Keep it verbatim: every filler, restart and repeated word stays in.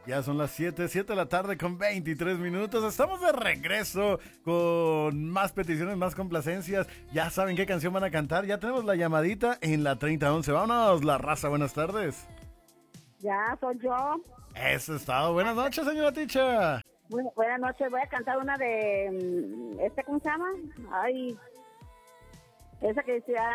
Ya son las siete, siete de la tarde con veintitrés minutos. Estamos de regreso con más peticiones, más complacencias. Ya saben qué canción van a cantar. Ya tenemos la llamadita en la treinta once. Vámonos, la raza, buenas tardes. Ya, soy yo. Eso es todo. Buenas noches, señora Ticha. Bueno, buenas noches. Voy a cantar una de... mm, ¿Este cómo se llama? Ay... Esa que decía,